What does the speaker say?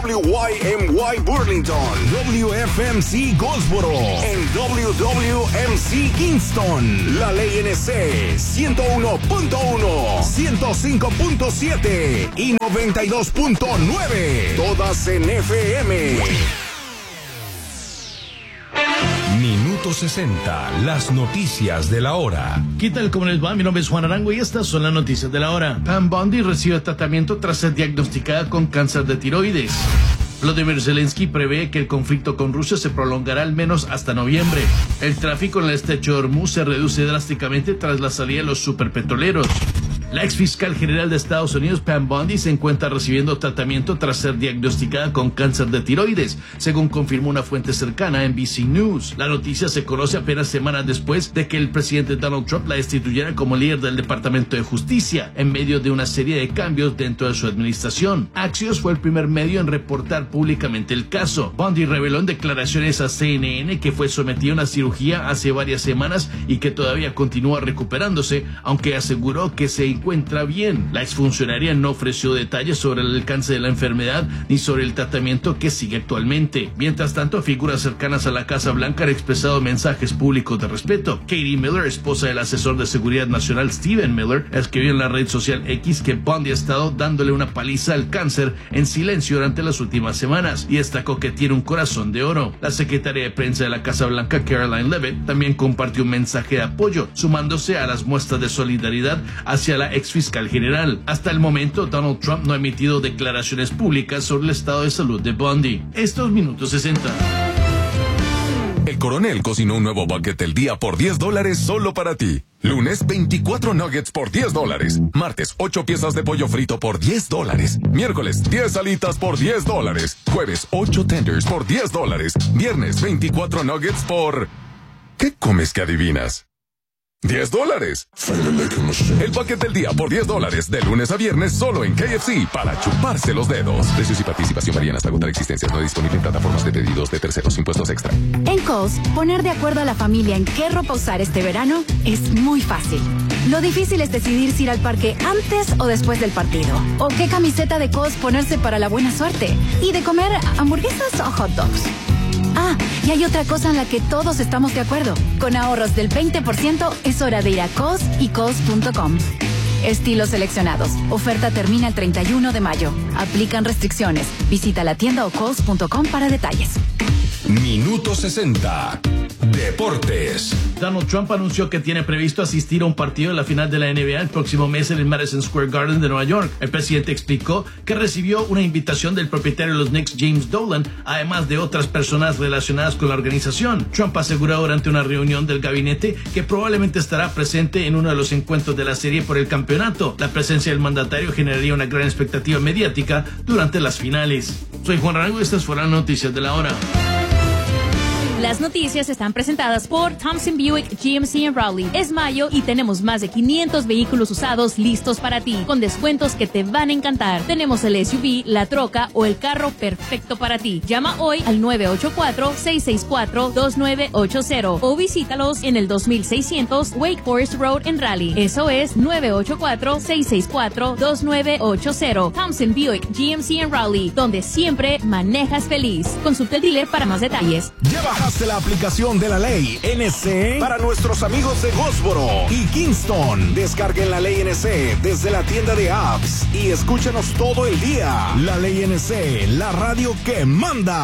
WYMY Burlington, WFMC Goldsboro, en WWMC Kingston. La Ley NC 101.1, 105.7 y 92.9. Todas en FM. Minuto 60, las noticias de la hora. ¿Qué tal? ¿Cómo les va? Mi nombre es Juan Arango y estas son las noticias de la hora. Pam Bondi recibe tratamiento tras ser diagnosticada con cáncer de tiroides. Volodymyr Zelensky prevé que el conflicto con Rusia se prolongará al menos hasta noviembre. El tráfico en el estrecho de Hormuz se reduce drásticamente tras la salida de los superpetroleros. La ex fiscal general de Estados Unidos, Pam Bondi, se encuentra recibiendo tratamiento tras ser diagnosticada con cáncer de tiroides, según confirmó una fuente cercana a NBC News. La noticia se conoce apenas semanas después de que el presidente Donald Trump la destituyera como líder del Departamento de Justicia, en medio de una serie de cambios dentro de su administración. Axios fue el primer medio en reportar públicamente el caso. Bondi reveló en declaraciones a CNN que fue sometida a una cirugía hace varias semanas y que todavía continúa recuperándose, aunque aseguró que se encuentra bien. La exfuncionaria no ofreció detalles sobre el alcance de la enfermedad ni sobre el tratamiento que sigue actualmente. Mientras tanto, figuras cercanas a la Casa Blanca han expresado mensajes públicos de respeto. Katie Miller, esposa del asesor de seguridad nacional Stephen Miller, escribió en la red social X que Bondi ha estado dándole una paliza al cáncer en silencio durante las últimas semanas y destacó que tiene un corazón de oro. La secretaria de prensa de la Casa Blanca, Caroline Leavitt, también compartió un mensaje de apoyo, sumándose a las muestras de solidaridad hacia la ex fiscal general. Hasta el momento, Donald Trump no ha emitido declaraciones públicas sobre el estado de salud de Bondi. Estos minutos 60. El Coronel cocinó un nuevo bucket del día por $10 solo para ti. Lunes, 24 nuggets por $10. Martes, 8 piezas de pollo frito por $10. Miércoles, 10 alitas por $10. Jueves, 8 tenders por $10. Viernes, 24 nuggets por... ¿Qué comes que adivinas? $10. El bucket del día por $10 de lunes a viernes solo en KFC para chuparse los dedos. Precios y participación varían hasta agotar existencias. No disponible en plataformas de pedidos de terceros. Impuestos extra. En Kohl's, poner de acuerdo a la familia en qué ropa usar este verano es muy fácil. Lo difícil es decidir si ir al parque antes o después del partido. O qué camiseta de Kohl's ponerse para la buena suerte. Y de comer hamburguesas o hot dogs. Ah, y hay otra cosa en la que todos estamos de acuerdo. Con ahorros del 20% es hora de ir a Kohl's y Kohl's.com. Estilos seleccionados. Oferta termina el 31 de mayo. Aplican restricciones. Visita la tienda o Kohl's.com para detalles. Minuto 60. Deportes. Donald Trump anunció que tiene previsto asistir a un partido en la final de la NBA el próximo mes en el Madison Square Garden de Nueva York. El presidente explicó que recibió una invitación del propietario de los Knicks, James Dolan, además de otras personas relacionadas con la organización. Trump aseguró durante una reunión del gabinete que probablemente estará presente en uno de los encuentros de la serie por el campeonato. La presencia del mandatario generaría una gran expectativa mediática durante las finales. Soy Juan Rango y estas fueron las noticias de la hora. Las noticias están presentadas por Thompson Buick GMC en Raleigh. Es mayo y tenemos más de 500 vehículos usados listos para ti, con descuentos que te van a encantar. Tenemos el SUV, la troca o el carro perfecto para ti. Llama hoy al 984-664-2980 o visítalos en el 2600 Wake Forest Road en Raleigh. Eso es 984-664-2980. Thompson Buick GMC en Raleigh, donde siempre manejas feliz. Consulta el dealer para más detalles. Ya bajaste la aplicación de La Ley NC para nuestros amigos de Goldsboro y Kingston. Descarguen La Ley NC desde la tienda de apps y escúchanos todo el día. La Ley NC, la radio que manda.